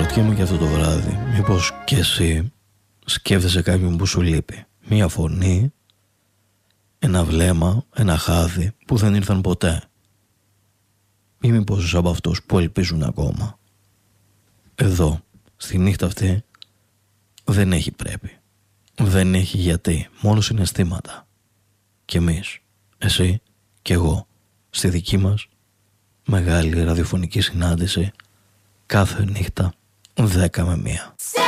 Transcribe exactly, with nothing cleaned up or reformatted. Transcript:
Αναρωτιέμαι και αυτό το βράδυ, μήπως και εσύ σκέφτεσαι κάποιον που σου λείπει. Μία φωνή, ένα βλέμμα, ένα χάδι που δεν ήρθαν ποτέ. Ή μήπως είσαι από αυτούς που ελπίζουν ακόμα. Εδώ, στη νύχτα αυτή, δεν έχει πρέπει. Δεν έχει γιατί, μόνο συναισθήματα. Κι εμείς, εσύ και εγώ, στη δική μας μεγάλη ραδιοφωνική συνάντηση κάθε νύχτα δέκα με μία.